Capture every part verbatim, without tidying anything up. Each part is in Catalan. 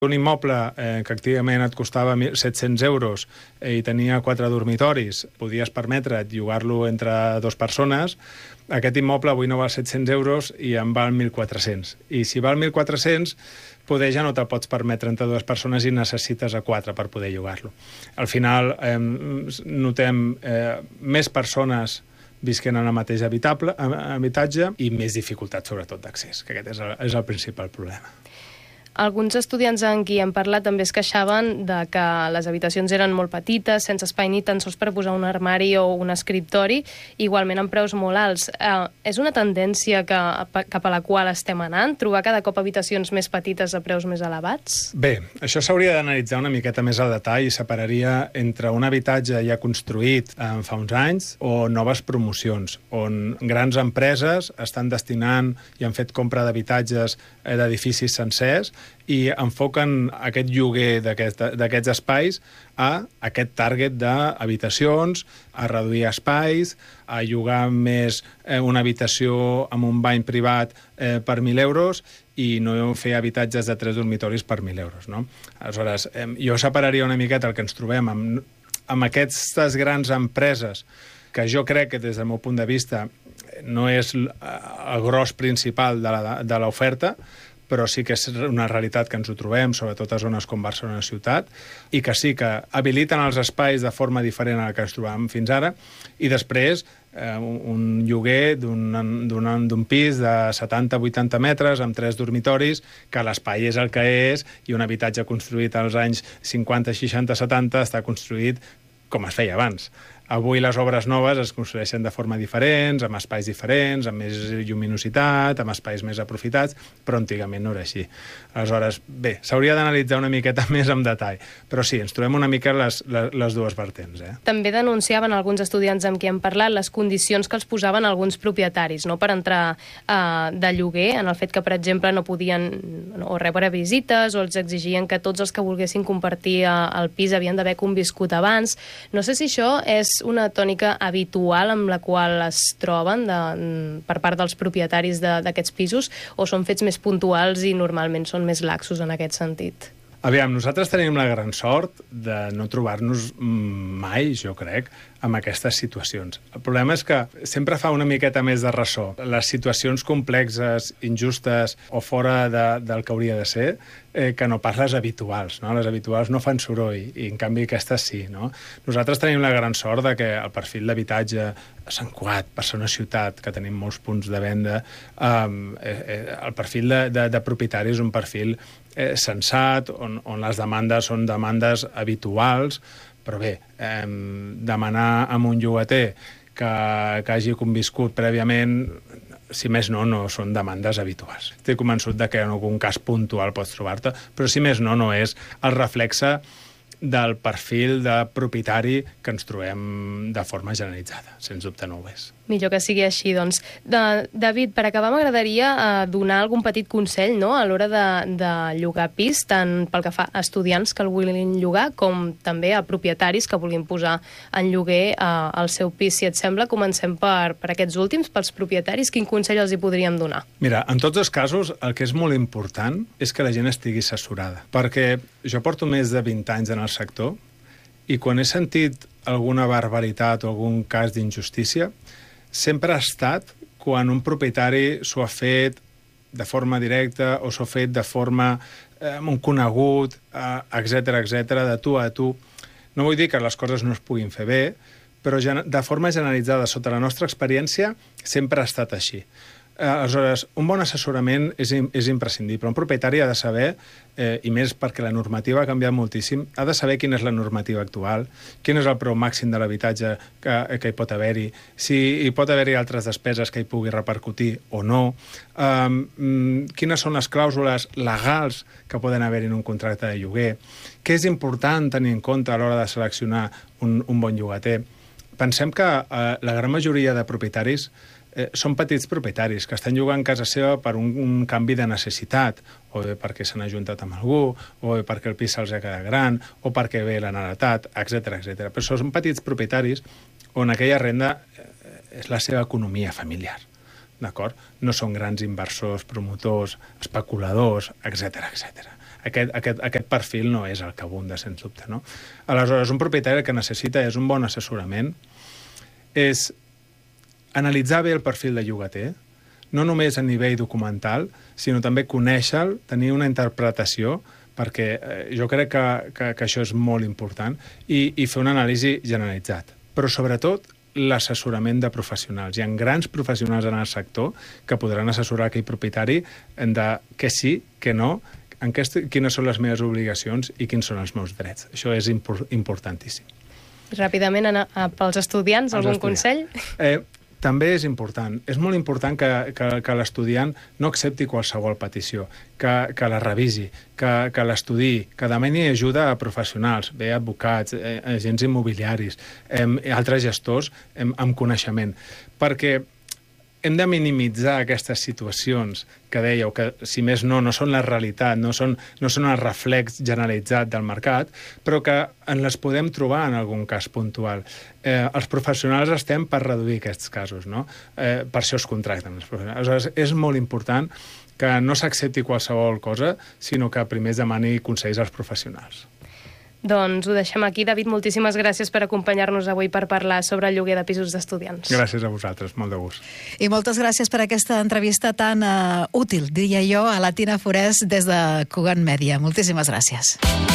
un immoble eh, que activament et costava set-cents euros eh, i tenia quatre dormitoris, podies permetre't llogar-lo entre dues persones, aquest immoble avui no val set-cents euros i en val mil quatre-cents. I si val mil quatre-cents, poder ja no te'l pots permetre entre dues persones i necessites a quatre per poder llogar-lo. Al final eh, notem eh, més persones visquen en el mateix habitable, habitatge i més dificultat, sobretot, d'accés, que aquest és el, és el principal problema. Alguns estudiants amb qui hem parlat també es queixaven de que les habitacions eren molt petites, sense espai ni tan sols per posar un armari o un escriptori, igualment amb preus molt alts. Eh, és una tendència que, cap a la qual estem anant? Trobar cada cop habitacions més petites a preus més elevats? Bé, això s'hauria d'analitzar una miqueta més al detall i separaria entre un habitatge ja construït eh, fa uns anys o noves promocions, on grans empreses estan destinant i han fet compra d'habitatges eh, d'edificis sencers i enfoquen aquest lloguer d'aquests espais a aquest target d'habitacions, a reduir espais, a llogar més eh, una habitació amb un bany privat eh, per mil euros i no fer habitatges de tres dormitoris per mil euros. No? Aleshores, eh, jo separaria una miqueta el que ens trobem amb, amb aquestes grans empreses que jo crec que des del meu punt de vista no és el gros principal de l'oferta, però sí que és una realitat que ens ho trobem, sobretot a zones com Barcelona ciutat, i que sí que habiliten els espais de forma diferent a la que ens trobàvem fins ara, i després eh, un lloguer d'un pis de setanta a vuitanta metres amb tres dormitoris, que l'espai és el que és, i un habitatge construït als anys cinquanta, seixanta, setanta està construït com es feia abans. Avui les obres noves es construeixen de forma diferents, amb espais diferents, amb més lluminositat, amb espais més aprofitats, però antigament no era així. Aleshores, bé, s'hauria d'analitzar una miqueta més en detall, però sí, ens trobem una mica les, les, les dues vertents. Eh? També denunciaven alguns estudiants amb qui hem parlat les condicions que els posaven alguns propietaris, no?, per entrar eh, de lloguer, en el fet que, per exemple, no podien o rebre visites o els exigien que tots els que volguessin compartir eh, el pis havien d'haver conviscut abans. No sé si això és una tònica habitual amb la qual es troben de, per part dels propietaris d'aquests pisos, o són fets més puntuals i normalment són més laxos en aquest sentit? Aviam, nosaltres tenim la gran sort de no trobar-nos mai, jo crec, amb aquestes situacions. El problema és que sempre fa una miqueta més de ressò. Les situacions complexes, injustes o fora de, del que hauria de ser, eh, que no pas les habituals. No? Les habituals no fan soroll i, en canvi, aquestes sí. No? Nosaltres tenim la gran sort de que el perfil d'habitatge a Sant Cugat, Barcelona ciutat, que tenim molts punts de venda, eh, eh, el perfil de, de, de propietari és un perfil eh, sensat, on, on les demandes són demandes habituals, però bé, eh, demanar amb un llogater que, que hagi conviscut prèviament, si més no, no són demandes habituals. Estic convençut de que en algun cas puntual pots trobar-te, però si més no, no és el reflexe del perfil de propietari que ens trobem de forma generalitzada. Sens dubte no ho és. Millor que sigui així, doncs. De, David, per acabar m'agradaria eh, donar algun petit consell, no?, a l'hora de, de llogar pis, tant pel que fa a estudiants que el vulguin llogar, com també a propietaris que vulguin posar en lloguer eh, el seu pis. Si et sembla, comencem per, per aquests últims, pels propietaris. Quin consell els hi podríem donar? Mira, en tots els casos, el que és molt important és que la gent estigui assessorada, perquè jo porto més de vint anys en el sector i quan he sentit alguna barbaritat o algun cas d'injustícia, sempre ha estat quan un propietari s'ho ha fet de forma directa o s'ho ha fet de forma eh, amb un conegut, eh, etcètera, etcètera, de tu a tu. No vull dir que les coses no es puguin fer bé, però de forma generalitzada, sota la nostra experiència, sempre ha estat així. Aleshores, un bon assessorament és, és imprescindible. Un propietari ha de saber, eh, i més perquè la normativa ha canviat moltíssim, ha de saber quina és la normativa actual, quin és el preu màxim de l'habitatge que, que hi pot haver-hi, si hi pot haver-hi altres despeses que hi pugui repercutir o no, um, quines són les clàusules legals que poden haver-hi en un contracte de lloguer, què és important tenir en compte a l'hora de seleccionar un, un bon llogater. Pensem que eh, la gran majoria de propietaris Eh, són petits propietaris que estan llogant casa seva per un, un canvi de necessitat, o bé perquè s'han ajuntat amb algú, o bé perquè el pis se'ls ha quedat gran, o perquè ve l'han heretat, etcètera, etcètera. Però són petits propietaris on aquella renda eh, és la seva economia familiar. D'acord? No són grans inversors, promotors, especuladors, etcètera, etcètera. aquest, aquest, aquest perfil no és el que abunda, sens dubte, no? Aleshores, un propietari que necessita és un bon assessorament, és analitzar bé el perfil de llogater, no només a nivell documental, sinó també conèixer-lo, tenir una interpretació, perquè eh, jo crec que, que, que això és molt important, i, i fer una anàlisi generalitzat. Però, sobretot, l'assessorament de professionals. Hi ha grans professionals en el sector que podran assessorar aquell propietari de què sí, què no, en què estic, quines són les meves obligacions i quins són els meus drets. Això és impor importantíssim. Ràpidament, a, a, pels estudiants, algun consell? Eh, També és important. És molt important que, que, que l'estudiant no accepti qualsevol petició, que, que la revisi, que, que l'estudi, que demani ajuda a professionals, bé, advocats, eh, agents immobiliaris, eh, altres gestors eh, amb coneixement. Perquè hem de minimitzar aquestes situacions que dèieu, que si més no, no són la realitat, no són, no són el reflex generalitzat del mercat, però que en les podem trobar en algun cas puntual. Eh, els professionals estem per reduir aquests casos, no? Eh, per això es contracten els professionals. Aleshores, és molt important que no s'accepti qualsevol cosa, sinó que primer es demani consells als professionals. Doncs ho deixem aquí. David, moltíssimes gràcies per acompanyar-nos avui per parlar sobre el lloguer de pisos d'estudiants. Gràcies a vosaltres, molt de gust. I moltes gràcies per aquesta entrevista tan uh, útil, diria jo, a la Tina Forès des de Cugat Mèdia. Moltíssimes gràcies.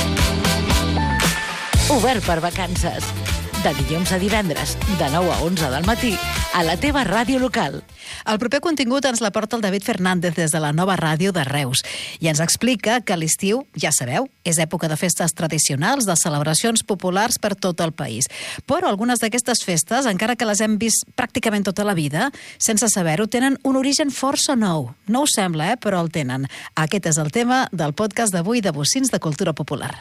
Obert per vacances. De dilluns a divendres, de nou a onze del matí, a la teva ràdio local. El proper contingut ens l'aporta el David Fernández des de la nova ràdio de Reus i ens explica que l'estiu, ja sabeu, és època de festes tradicionals, de celebracions populars per tot el país. Però algunes d'aquestes festes, encara que les hem vist pràcticament tota la vida, sense saber-ho, tenen un origen força nou. No us sembla, eh? Però el tenen. Aquest és el tema del podcast d'avui de Bocins de Cultura Popular.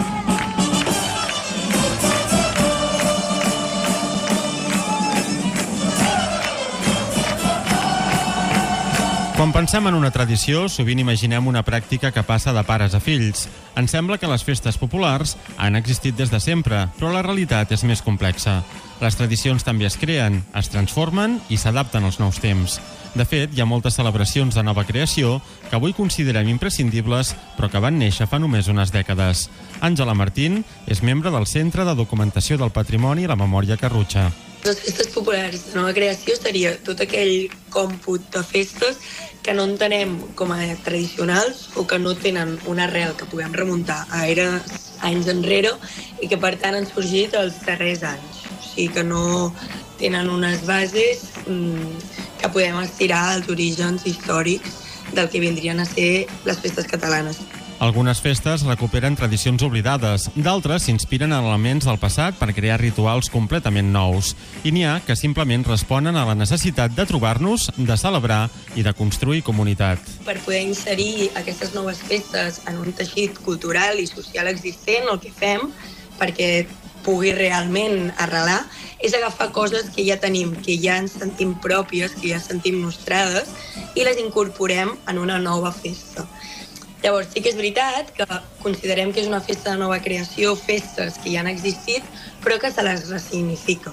Quan pensem en una tradició, sovint imaginem una pràctica que passa de pares a fills. Ens sembla que les festes populars han existit des de sempre, però la realitat és més complexa. Les tradicions també es creen, es transformen i s'adapten als nous temps. De fet, hi ha moltes celebracions de nova creació que avui considerem imprescindibles, però que van néixer fa només unes dècades. Àngela Martín és membre del Centre de Documentació del Patrimoni i la Memòria Carrutxa. Les festes populars de nova creació seria tot aquell còmput de festes que no entenem com a tradicionals o que no tenen una arrel que puguem remuntar a eres anys enrere i que per tant han sorgit els darrers anys. O sigui que no tenen unes bases mmm, que podem estirar als orígens històrics del que vindrien a ser les festes catalanes. Algunes festes recuperen tradicions oblidades, d'altres s'inspiren en elements del passat per crear rituals completament nous. I n'hi ha que simplement responen a la necessitat de trobar-nos, de celebrar i de construir comunitat. Per poder inserir aquestes noves festes en un teixit cultural i social existent, el que fem, perquè pugui realment arrelar, és agafar coses que ja tenim, que ja ens sentim pròpies, que ja sentim nostrades, i les incorporem en una nova festa. Llavors, sí que és veritat que considerem que és una festa de nova creació, festes que ja han existit, però que se les ressignifica.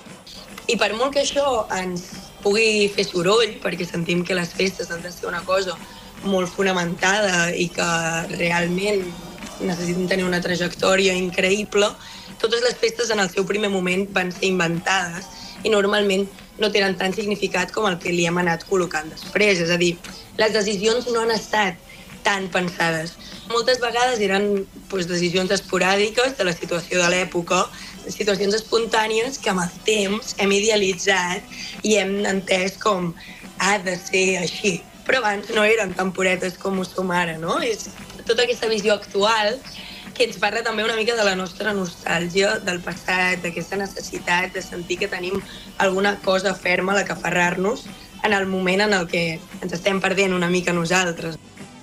I per molt que això ens pugui fer soroll, perquè sentim que les festes han de ser una cosa molt fonamentada i que realment necessiten tenir una trajectòria increïble, totes les festes en el seu primer moment van ser inventades i normalment no tenen tant significat com el que li hem anat col·locant després. És a dir, les decisions no han estat tan pensades. Moltes vegades eren doncs, decisions esporàdiques de la situació de l'època, situacions espontànies que amb el temps hem idealitzat i hem entès com ha de ser així. Però abans no eren tan puretes com ho som ara, no? És tota aquesta visió actual que ens parla també una mica de la nostra nostàlgia del passat, d'aquesta necessitat de sentir que tenim alguna cosa ferma a la que aferrar-nos en el moment en el que ens estem perdent una mica nosaltres.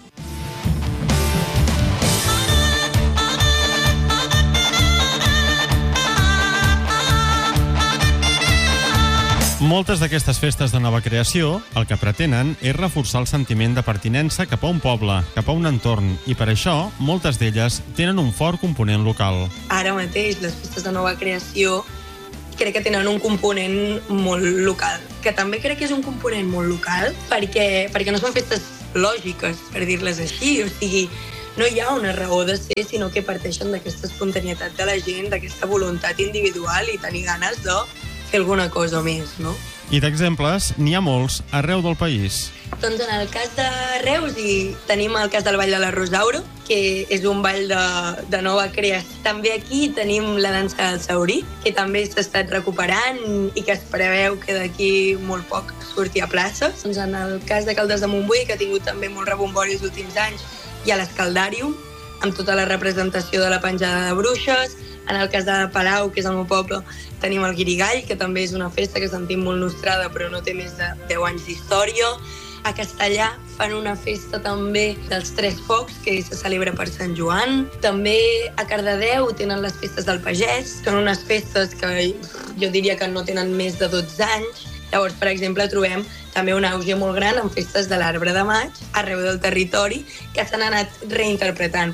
Moltes d'aquestes festes de nova creació el que pretenen és reforçar el sentiment de pertinença cap a un poble, cap a un entorn, i per això moltes d'elles tenen un fort component local. Ara mateix les festes de nova creació crec que tenen un component molt local, que també crec que és un component molt local perquè, perquè no són festes lògiques, per dir-les així, o sigui, no hi ha una raó de ser, sinó que parteixen d'aquesta espontanietat de la gent, d'aquesta voluntat individual i tenir ganes de fer alguna cosa més, no? I d'exemples n'hi ha molts arreu del país. Doncs en el cas de Reus i tenim el cas del Ball de la Rosauro, que és un ball de, de nova creació. També aquí tenim la dansa del Saurí, que també s'ha estat recuperant i que es preveu que d'aquí molt poc surti a places. Doncs en el cas de Caldes de Montbui, que ha tingut també molt rebombori els últims anys, hi ha l'Escaldàrium, amb tota la representació de la penjada de bruixes. En el cas de Palau, que és el meu poble, tenim el Guirigall, que també és una festa que sentim molt nostrada, però no té més de deu anys d'història. A Castellà fan una festa també dels Tres Focs, que se celebra per Sant Joan. També a Cardedeu tenen les festes del pagès. Són unes festes que jo diria que no tenen més de dotze anys. Llavors, per exemple, trobem també un auge molt gran en festes de l'Arbre de Maig arreu del territori que s'han anat reinterpretant.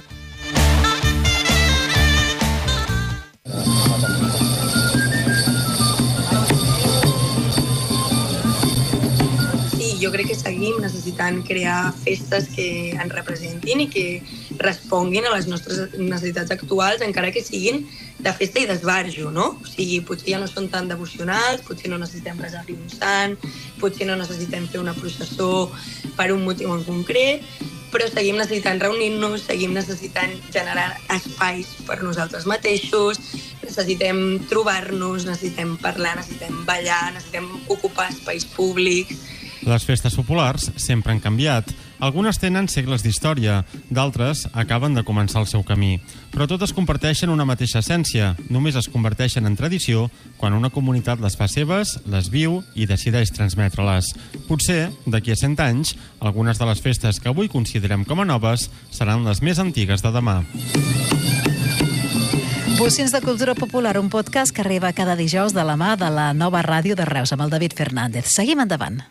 Jo crec que seguim necessitant crear festes que ens representin i que responguin a les nostres necessitats actuals, encara que siguin de festa i d'esbarjo, no? O sigui, potser ja no són tan devocionals, potser no necessitem resar-hi un sant, potser no necessitem fer una processó per un motiu en concret, però seguim necessitant reunir-nos, seguim necessitant generar espais per nosaltres mateixos, necessitem trobar-nos, necessitem parlar, necessitem ballar, necessitem ocupar espais públics. Les festes populars sempre han canviat. Algunes tenen segles d'història, d'altres acaben de començar el seu camí. Però totes comparteixen una mateixa essència, només es converteixen en tradició quan una comunitat les fa seves, les viu i decideix transmetre-les. Potser, d'aquí a cent anys, algunes de les festes que avui considerem com a noves seran les més antigues de demà. Bocins de Cultura Popular, un podcast que arriba cada dijous de la mà de la Nova Ràdio de Reus, amb el David Fernández. Seguim endavant.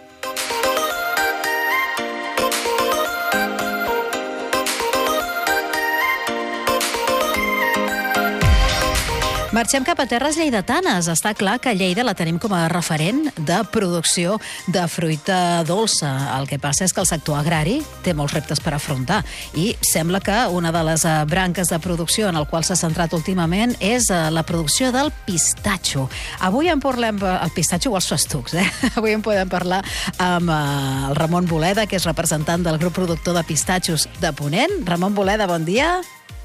Marxem cap a terres lleidatanes. Està clar que Lleida la tenim com a referent de producció de fruita dolça. El que passa és que el sector agrari té molts reptes per afrontar i sembla que una de les branques de producció en el qual s'ha centrat últimament és la producció del pistatxo. Avui en parlem el pistatxo o els festucs, eh? Avui en podem parlar amb el Ramon Boleda, que és representant del grup productor de pistatxos de Ponent. Ramon Boleda, bon dia.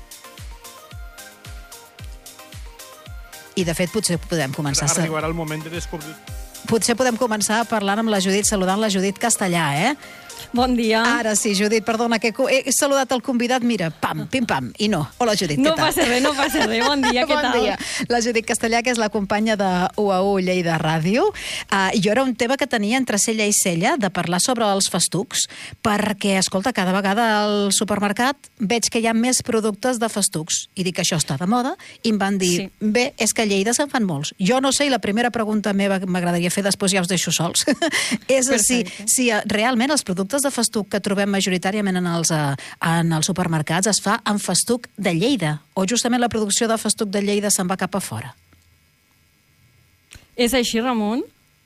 I, de fet, potser podem començar... Arribarà el moment de descobrir. Potser podem començar parlant amb la Judit, saludant la Judit Castellà, eh? Bon dia. Ara sí, Judit, perdona, que he saludat el convidat, mira, pam, pim-pam, i no. Hola, Judit, no què tal? No passa res, no passa res. Bon dia, què bon tal? Bon dia. La Judit Castellà, que és la companya de U A U Lleida Ràdio. Uh, jo era un tema que tenia entre cella i cella de parlar sobre els festucs, perquè, escolta, cada vegada al supermercat veig que hi ha més productes de festucs. I dic que això està de moda, i em van dir, sí. Bé, és que a Lleida se'n fan molts. Jo no sé, i la primera pregunta meva que m'agradaria fer, després ja us deixo sols, és si, si realment els productes de festuc que trobem majoritàriament en els, en els supermercats es fa en festuc de Lleida, o justament la producció de festuc de Lleida se'n va cap a fora? És així, Ramon?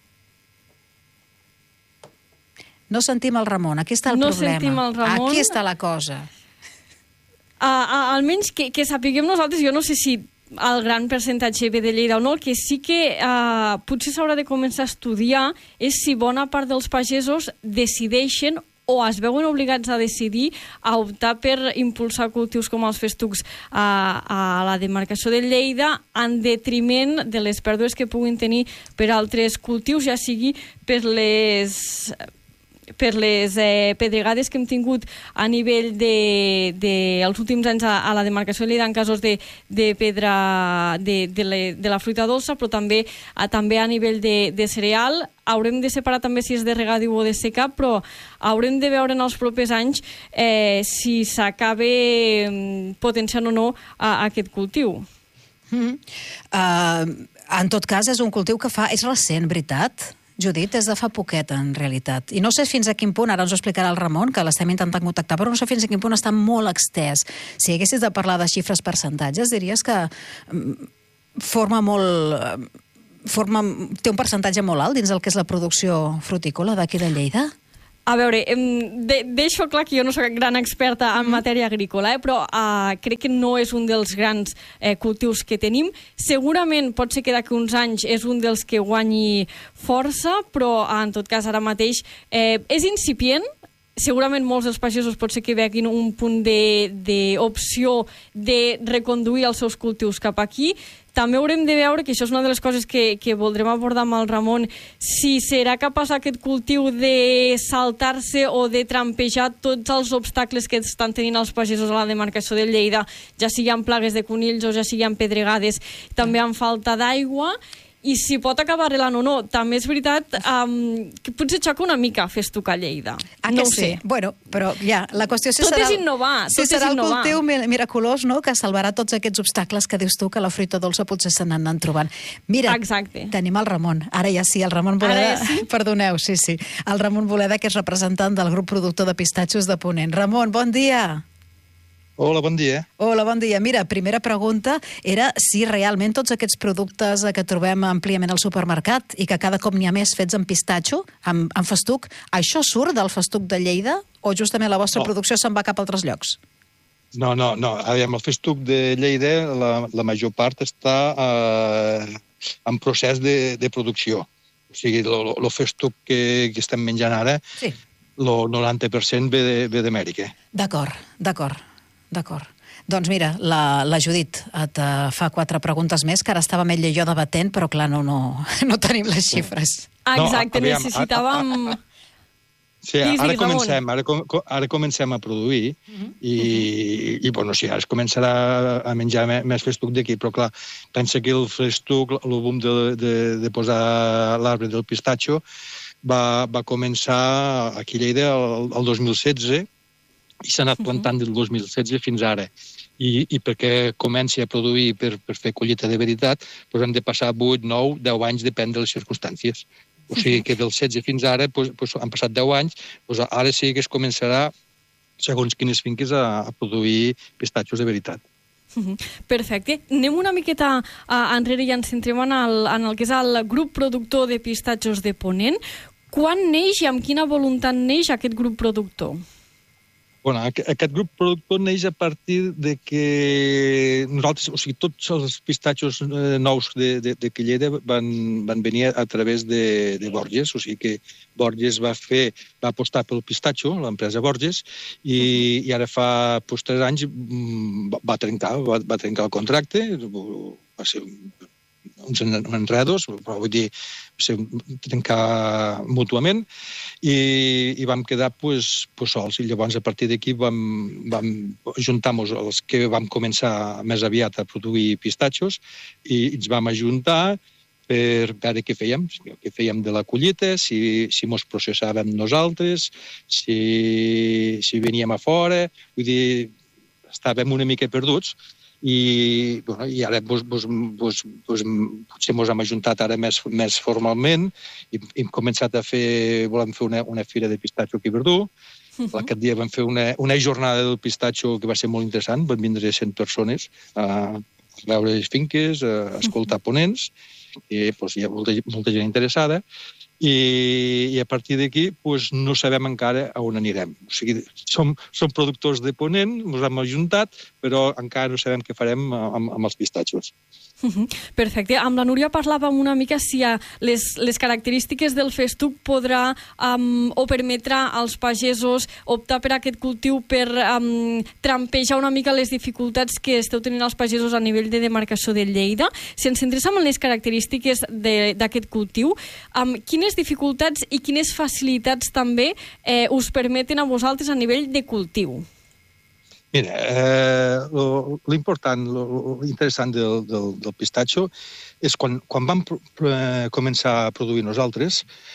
No sentim el Ramon, aquí està el no problema. No sentim el Ramon. Aquí està la cosa. Uh, uh, almenys que, que sapiguem nosaltres, jo no sé si el gran percentatge ve de Lleida o no, el que sí que uh, potser s'haurà de començar a estudiar és si bona part dels pagesos decideixen o es veuen obligats a decidir a optar per impulsar cultius com els festucs a, a la demarcació de Lleida en detriment de les pèrdues que puguin tenir per altres cultius, ja sigui per les... per les eh, pedregades que hem tingut a nivell de, de els últims anys a, a la demarcació de Lleida en casos de, de pedra de, de, le, de la fruita dolça, però també a, també a nivell de, de cereal. Haurem de separar també si és de regadiu o de secà, però haurem de veure en els propers anys eh, si s'acaba potenciant o no a, a aquest cultiu. Mm-hmm. uh, en tot cas, és un cultiu que fa... És recent, veritat? Judit, és de fa poquet, en realitat. I no sé fins a quin punt, ara ens ho explicarà el Ramon, que l'estem intentant contactar, però no sé fins a quin punt està molt extès. Si haguessis de parlar de xifres percentatges, diries que forma molt... Forma, té un percentatge molt alt dins el que és la producció frutícola d'aquí de Lleida? A veure, de, deixo clar que jo no soc gran experta en matèria agrícola, eh, però uh, crec que no és un dels grans eh, cultius que tenim. Segurament pot ser que d'aquí uns anys és un dels que guanyi força, però en tot cas ara mateix eh, és incipient. Segurament molts dels pagesos pot ser que veguin un punt d'opció de, de reconduir els seus cultius cap aquí. També haurem de veure, que això és una de les coses que, que voldrem abordar amb el Ramon, si serà capaç aquest cultiu de saltar-se o de trampejar tots els obstacles que estan tenint els pagesos a la demarcació de Lleida, ja sigui amb plagues de conills o ja sigui amb pedregades, també amb falta d'aigua. I si pot acabar arrelant o no. També és veritat um, que potser xoca una mica Festuc a Lleida. Ah, no que ho sí? sé. Bueno, però ja, la qüestió... Si tot serà és el, innovar. Si tot serà és el innovar. cultiu miraculós, no?, que salvarà tots aquests obstacles que dius tu, que la fruita dolça potser se n'han trobant. Mira, exacte. Tenim el Ramon. Ara ja sí, el Ramon Boleda... Ja sí? Perdoneu, sí, sí. El Ramon Boleda, que és representant del grup productor de pistatxos de Ponent. Ramon, bon dia. Hola, bon dia. Hola, bon dia. Mira, primera pregunta era si realment tots aquests productes que trobem àmpliament al supermercat i que cada cop n'hi ha més fets amb pistatxo, amb, amb festuc, això surt del festuc de Lleida o justament la vostra no. producció se'n va cap a altres llocs? No, no, no. Aviam, el festuc de Lleida, la, la major part està eh, en procés de, de producció. O sigui, el festuc que, que estem menjant ara, sí. el noranta per cent ve d'Amèrica. D'acord, d'acord. D'acord. Doncs mira, la, la Judit et uh, fa quatre preguntes més, que ara estàvem ell i jo debatent, però clar, no, no, no tenim les xifres. Exacte, no, aviam, necessitàvem... A, a, a, sí, ara comencem, ara, com, ara comencem a produir uh-huh. i, i, bueno, sí, ara es començarà a menjar més festuc d'aquí, però clar, pensa que el festuc, el boom de, de, de posar l'arbre del pistatxo va, va començar aquí a Lleida el, el dos mil setze, i s'ha anat plantant del dos mil setze fins ara. I, i perquè comenci a produir per, per fer collita de veritat, doncs hem de passar vuit, nou, deu anys, depèn de les circumstàncies. O sigui que del setze fins ara doncs, doncs han passat deu anys, doncs ara sí que es començarà, segons quines finques, a, a produir pistatxos de veritat. Perfecte. Anem una miqueta uh, enrere i ens centrem en el, en el que és el grup productor de pistatxos de Ponent. Quan neix i amb quina voluntat neix aquest grup productor? Bueno, aquest grup productor neix a partir de que nosaltres, o sigui, tots els pistatxos nous de, de, de Lleida van, van venir a través de, de Borges, o sigui que Borges va fer, va apostar pel pistatxo, l'empresa Borges, i, i ara fa pues, tres anys va trencar, va, va trencar el contracte, va ser uns enredos, però vull dir, trencar mútuament, i, i vam quedar pues, pues sols. I llavors, a partir d'aquí, vam, vam ajuntar-nos els que vam començar més aviat a produir pistatxos i ens vam ajuntar per veure què fèiem, què fèiem de la collita, si, si mos processàvem nosaltres, si, si veníem a fora, vull dir, estàvem una mica perduts. I, bueno, i ara pues, pues, pues, pues, potser ens hem ajuntat ara més, més formalment i hem començat a fer, volem fer una, una fira de pistatxo aquí a Verdú. Uh-huh. Aquest dia vam fer una, una jornada del pistatxo que va ser molt interessant, van vindre cent persones a veure les finques, a escoltar ponents, i pues, hi ha molta, molta gent interessada. I, i a partir d'aquí pues, no sabem encara a on anirem. O sigui, som, som productors de Ponent, ens hem ajuntat, però encara no sabem què farem amb, amb els pistatxos. Perfecte. Amb la Núria parlàvem una mica si les, les característiques del festuc podrà um, o permetrà als pagesos optar per aquest cultiu per um, trampejar una mica les dificultats que esteu tenint els pagesos a nivell de demarcació de Lleida. Si ens centréssim en les característiques d'aquest cultiu, um, quines dificultats i quines facilitats també eh, us permeten a vosaltres a nivell de cultiu? Mira, eh, l'important, l'interessant del, del, del pistatxo és quan, quan vam eh, començar a produir nosaltres,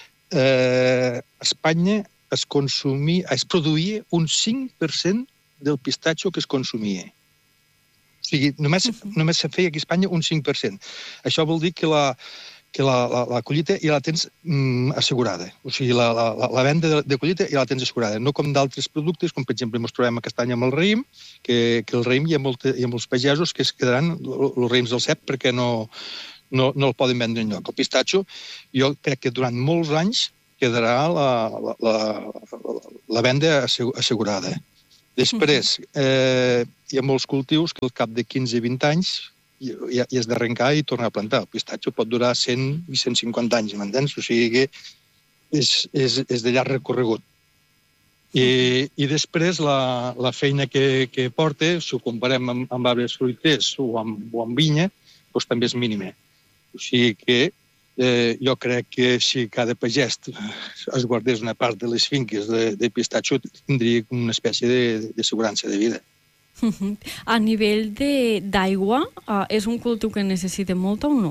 eh, a Espanya es, consumia, es produïa un cinc per cent del pistatxo que es consumia. O sigui, només, només se feia aquí a Espanya un cinc per cent. Això vol dir que la, que la, la, la collita ja la tens mm, assegurada. O sigui, la, la, la venda de, de collita ja la tens assegurada. No com d'altres productes, com per exemple ens trobem aquest any amb el raïm, que, que el raïm hi ha, molta, hi ha molts pagesos que es quedaran els raïms del cep perquè no, no, no el poden vendre enlloc. El pistatxo, jo crec que durant molts anys quedarà la, la, la, la venda assegurada. Després, eh, hi ha molts cultius que al cap de quinze a vint anys hi, hi has d'arrencar i tornar a plantar. El pistatxo pot durar cent i cent cinquanta anys, m'entens? O sigui que és, és, és de llarg recorregut. I, i després la, la feina que, que porta, si ho comparem amb, amb arbres fruiters o amb, o amb vinya, doncs també és mínima. O sigui que eh, jo crec que si cada pagès es guardés una part de les finques de, de pistatxo, tindria una espècie de, de segurança de vida. A nivell d'aigua, uh, és un cultiu que necessita molta o no?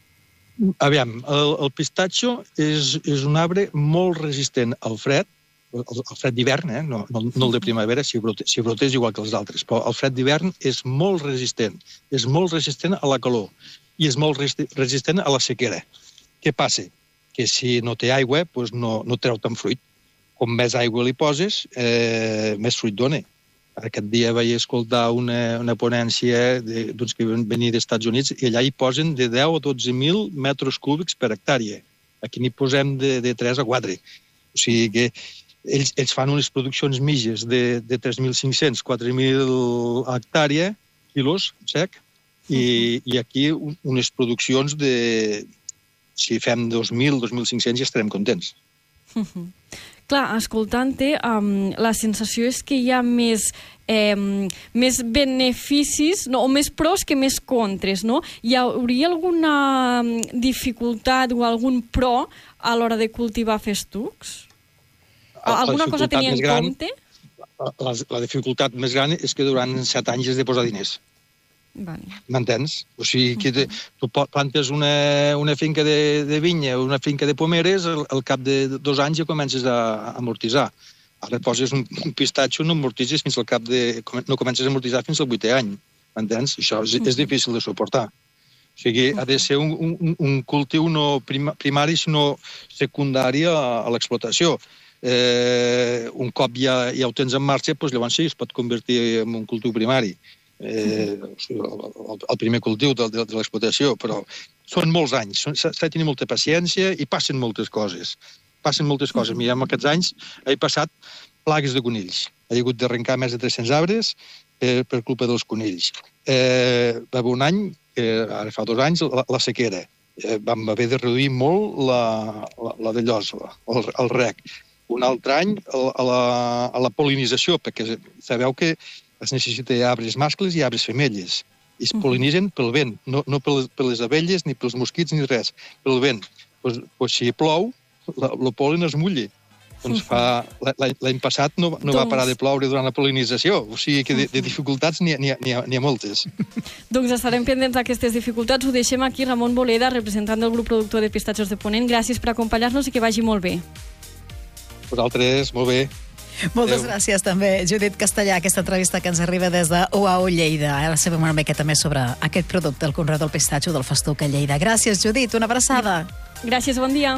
Aviam, el, el pistatxo és, és un arbre molt resistent al fred, el, el fred d'hivern, eh? no, no, no el de primavera, si brotés, si brotés igual que els altres, però el fred d'hivern és molt resistent, és molt resistent a la calor i és molt resistent a la sequera. Què passa? Que si no té aigua, doncs no, no treu tant fruit. Com més aigua li poses, eh, més fruit dona. Aquest dia vaig escoltar una, una ponència d'uns que venien dels Estats Units i allà hi posen de deu a dotze mil metres cúbics per hectàrea. Aquí n'hi posem de, de tres a quatre. O sigui que ells, ells fan unes produccions mitges de, de tres mil cinc-cents a quatre mil hectàrea, quilos sec, i, i aquí unes produccions de... Si fem dos mil, dos mil cinc-cents ja estarem contents. Uh -huh. Clar, escoltant-te, um, la sensació és que hi ha més, eh, més beneficis, no, o més pros que més contres, no? Hi hauria alguna dificultat o algun pro a l'hora de cultivar festucs? Alguna cosa a tenir en gran, compte? La, la dificultat més gran és que durant set anys has de posar diners. Vale. M'entens? O sigui, que te, tu plantes una, una finca de, de vinya o una finca de pomeres, al, al cap de dos anys ja comences a, a amortitzar. Ara poses un, un pistatxo, no amortitzes fins al cap de... no comences a amortitzar fins al vuitè any. M'entens? Això és, és difícil de suportar. O sigui, ha de ser un, un, un cultiu no prim, primari, sinó secundari a, a l'explotació. Eh, un cop ja, ja ho tens en marxa, doncs llavors sí, es pot convertir en un cultiu primari. Eh, el, el primer cultiu de, de, de l'explotació, però són molts anys, s'ha de tenir molta paciència i passen moltes coses. Passen moltes coses. Mira, en aquests anys he passat plagues de conills. He hagut d'arrencar més de tres-cents arbres eh, per culpa dels conills. Eh, va haver un any, eh, ara fa dos anys, la, la sequera. Eh, vam haver de reduir molt la, la, la de llos, el, el rec. Un altre any a la, a la pol·linització, perquè sabeu que es necessita arbres mascles i arbres femelles. I es pol·linitzen pel vent, no, no per, per les abelles, ni pels mosquits, ni res, pel vent. Pues, pues si plou, el pol·len es mulla. Doncs fa, l'any passat no, no va parar de ploure durant la pol·linització, o sigui que de, de dificultats n'hi ha, ha, ha moltes. Doncs estarem pendents d'aquestes dificultats. Ho deixem aquí. Ramon Boleda, representant del grup productor de pistatxos de Ponent. Gràcies per acompanyar-nos i que vagi molt bé. Vosaltres, molt bé. Moltes Adeu. gràcies també, Judit Castellà, aquesta entrevista que ens arriba des de U A U Lleida. Ara sabem una miqueta més sobre aquest producte, el conreu del pistatxo del festuc a Lleida. Gràcies, Judit, una abraçada. Gràcies, bon dia.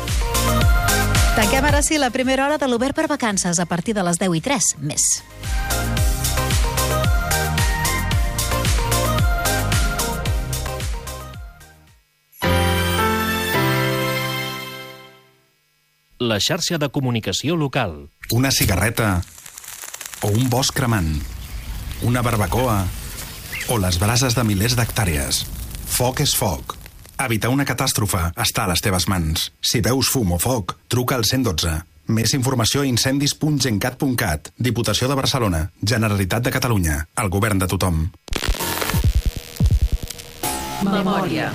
Tanquem ara sí la primera hora de l'Obert per Vacances a partir de les deu i tres, més. La xarxa de comunicació local. Una cigarreta o un bosc cremant, una barbacoa o les brases de milers d'hectàrees. Foc és foc. Evitar una catàstrofe està a les teves mans. Si veus fum o foc, truca al cent dotze. Més informació a incendis punt gencat punt cat. Diputació de Barcelona. Generalitat de Catalunya. El govern de tothom. Memòria.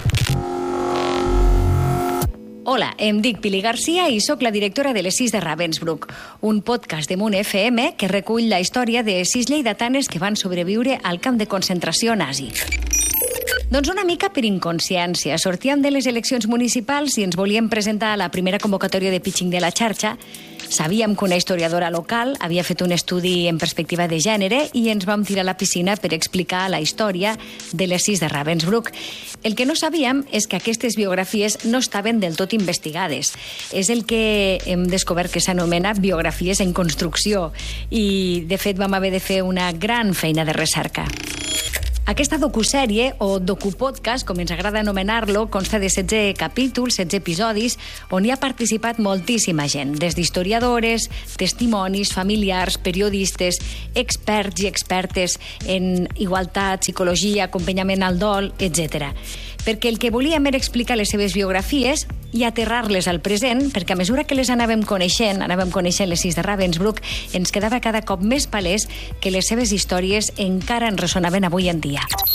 Hola, em dic Pili Garcia i sóc la directora de les sis de Ravensbrück, un podcast de Munt F M que recull la història de sis lleidatanes que van sobreviure al camp de concentració nazi. Doncs una mica per inconsciència. Sortíem de les eleccions municipals i ens volíem presentar a la primera convocatòria de pitching de la xarxa. Sabíem que una historiadora local havia fet un estudi en perspectiva de gènere i ens vam tirar a la piscina per explicar la història de les sis de Ravensbrück. El que no sabíem és que aquestes biografies no estaven del tot investigades. És el que hem descobert que s'anomena biografies en construcció i, de fet, vam haver de fer una gran feina de recerca. Aquesta docusèrie, o docupodcast, com ens agrada anomenar-lo, consta de setze capítols, setze episodis, on hi ha participat moltíssima gent, des d'historiadores, testimonis, familiars, periodistes, experts i expertes en igualtat, psicologia, acompanyament al dol, etcètera. Perquè el que volíem era explicar les seves biografies i aterrar-les al present, perquè a mesura que les anàvem coneixent, anàvem coneixent les sis de Ravensbrück, ens quedava cada cop més palès que les seves històries encara ens ressonaven avui en dia.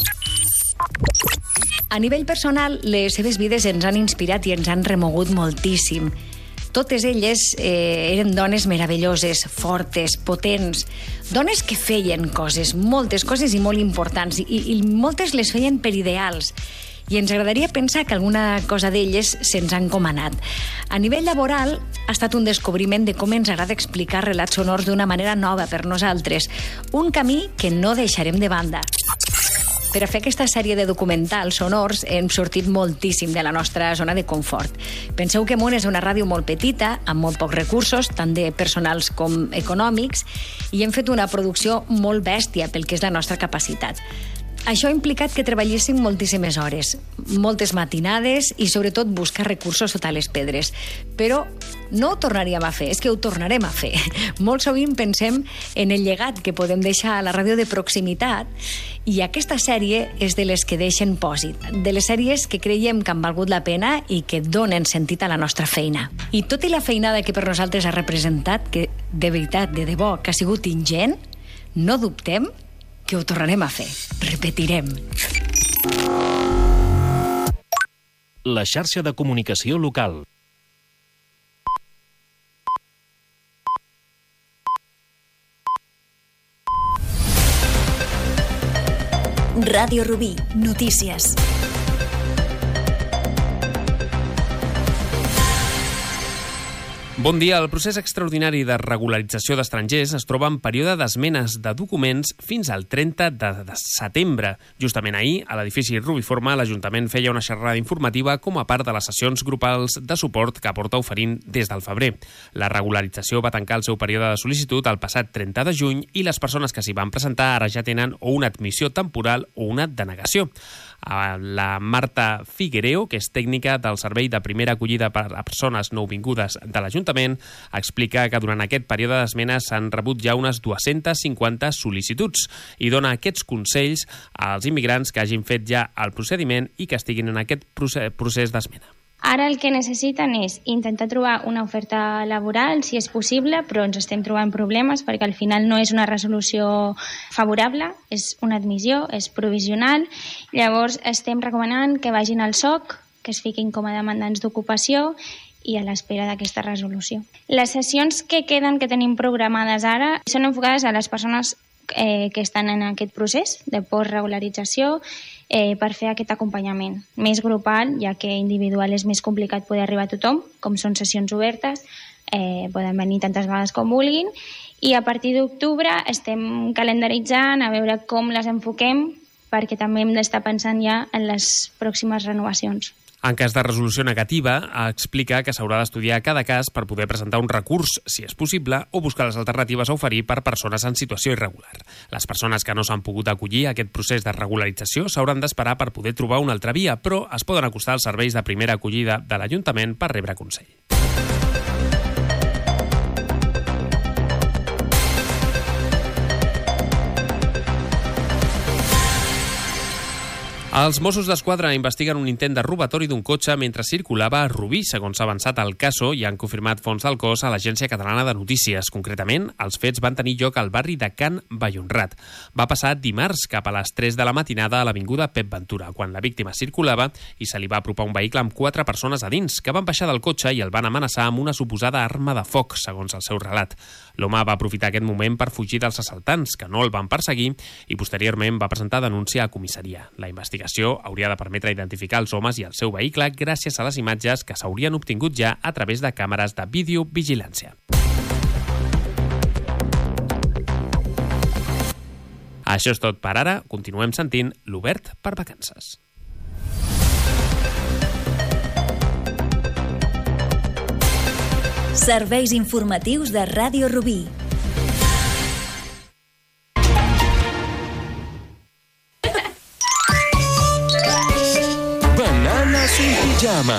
A nivell personal, les seves vides ens han inspirat i ens han remogut moltíssim. Totes elles eh, eren dones meravelloses, fortes, potents, dones que feien coses, moltes coses i molt importants, i, i moltes les feien per ideals. I ens agradaria pensar que alguna cosa d'elles se'ns ha encomanat. A nivell laboral, ha estat un descobriment de com ens agrada explicar relats sonors d'una manera nova per nosaltres, un camí que no deixarem de banda. Per a fer aquesta sèrie de documentals sonors hem sortit moltíssim de la nostra zona de confort. Penseu que Munt és una ràdio molt petita, amb molt pocs recursos, tant de personals com econòmics, i hem fet una producció molt bèstia pel que és la nostra capacitat. Això ha implicat que treballéssim moltíssimes hores, moltes matinades i sobretot buscar recursos sota les pedres. Però no ho tornaríem a fer, és que ho tornarem a fer. Molt sovint pensem en el llegat que podem deixar a la ràdio de proximitat, i aquesta sèrie és de les que deixen pòsit, de les sèries que creiem que han valgut la pena i que donen sentit a la nostra feina. I tot i la feinada que per nosaltres ha representat, que de veritat, de debò, que ha sigut ingent, no dubtem que ho tornarem a fer. Repetirem. La xarxa de comunicació local. Ràdio Rubí. Notícies. Bon dia. El procés extraordinari de regularització d'estrangers es troba en període d'esmenes de documents fins al trenta de setembre. Justament ahir, a l'edifici Rubiforme, l'Ajuntament feia una xerrada informativa com a part de les sessions grupals de suport que porta oferint des del febrer. La regularització va tancar el seu període de sol·licitud el passat trenta de juny i les persones que s'hi van presentar ara ja tenen o una admissió temporal o una denegació. La Marta Figuereo, que és tècnica del Servei de Primera Acollida per a Persones Nouvingudes de l'Ajuntament, explica que durant aquest període d'esmenes s'han rebut ja unes dues-centes cinquanta sol·licituds i dona aquests consells als immigrants que hagin fet ja el procediment i que estiguin en aquest procés d'esmena. Ara el que necessiten és intentar trobar una oferta laboral, si és possible, però ens estem trobant problemes perquè al final no és una resolució favorable, és una admissió, és provisional. Llavors estem recomanant que vagin al S O C, que es fiquin com a demandants d'ocupació i a l'espera d'aquesta resolució. Les sessions que queden, que tenim programades ara, són enfocades a les persones eh, que estan en aquest procés de postregularització, Eh, per fer aquest acompanyament més grupal, ja que individual és més complicat poder arribar a tothom, com són sessions obertes, eh, poden venir tantes vegades com vulguin, i a partir d'octubre estem calendaritzant a veure com les enfoquem, perquè també hem d'estar pensant ja en les pròximes renovacions. En cas de resolució negativa, explica que s'haurà d'estudiar cada cas per poder presentar un recurs, si és possible, o buscar les alternatives a oferir per persones en situació irregular. Les persones que no s'han pogut acollir a aquest procés de regularització s'hauran d'esperar per poder trobar una altra via, però es poden acostar als serveis de primera acollida de l'Ajuntament per rebre consell. Els Mossos d'Esquadra investiguen un intent de robatori d'un cotxe mentre circulava a Rubí. Segons s'ha avançat el caso i han confirmat fonts del cos a l'Agència Catalana de Notícies. Concretament, els fets van tenir lloc al barri de Can Vallhonrat. Va passar dimarts cap a les tres de la matinada a l'avinguda Pep Ventura, quan la víctima circulava i se li va apropar un vehicle amb quatre persones a dins, que van baixar del cotxe i el van amenaçar amb una suposada arma de foc, segons el seu relat. L'home va aprofitar aquest moment per fugir dels assaltants, que no el van perseguir, i posteriorment va presentar denúncia a comissaria. La investigació hauria de permetre identificar els homes i el seu vehicle gràcies a les imatges que s'haurien obtingut ja a través de càmeres de videovigilància. Això és tot per ara. Continuem sentint l'Obert per vacances. Serveis informatius de Ràdio Rubí. Viatja a mà.